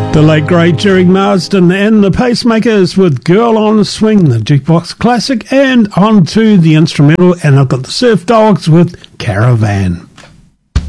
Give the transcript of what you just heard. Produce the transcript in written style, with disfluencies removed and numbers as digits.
The late great Jerry Marsden and the Pacemakers with Girl on the Swing, the jukebox classic, and on to the instrumental, and I've got the Surf Dogs with Caravan.